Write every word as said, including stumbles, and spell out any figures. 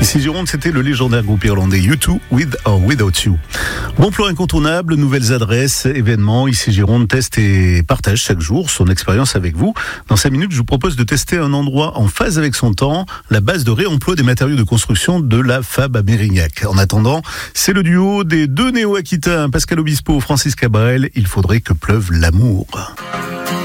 Ici Gironde, c'était le légendaire groupe irlandais U deux, With or Without You. Bon plan incontournable, nouvelles adresses, événements. Ici Gironde teste et partage chaque jour son expérience avec vous. Dans cinq minutes, je vous propose de tester un endroit en phase avec son temps, la base de réemploi des matériaux de construction de la Fab à Mérignac. En attendant, c'est le duo des deux néo-aquitains, Pascal Obispo, Francis Cabrel. Il faudrait que pleuve l'amour.